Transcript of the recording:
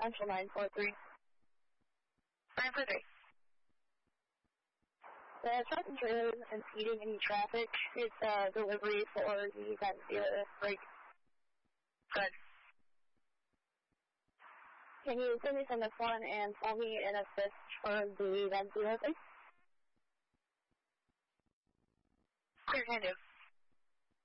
Central 943. 943. The truck and trailer isn't impeding any traffic. It's delivery for the Van Zero break. Good. Can you send me from the front and call me an assist for the Van Zero thing? Sure, can do.